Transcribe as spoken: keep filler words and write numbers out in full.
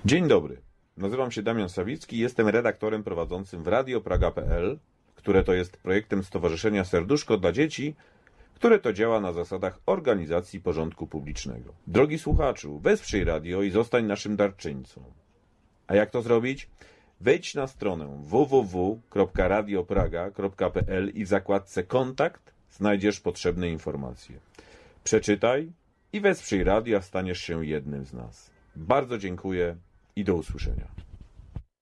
Dzień dobry, nazywam się Damian Sawicki i jestem redaktorem prowadzącym w radio praga kropka p l, które to jest projektem Stowarzyszenia Serduszko dla Dzieci, które to działa na zasadach organizacji porządku publicznego. Drogi słuchaczu, wesprzyj radio i zostań naszym darczyńcą. A jak to zrobić? Wejdź na stronę w w w kropka radio praga kropka p l i w zakładce Kontakt znajdziesz potrzebne informacje. Przeczytaj i wesprzyj radio, a staniesz się jednym z nas. Bardzo dziękuję i do usłyszenia.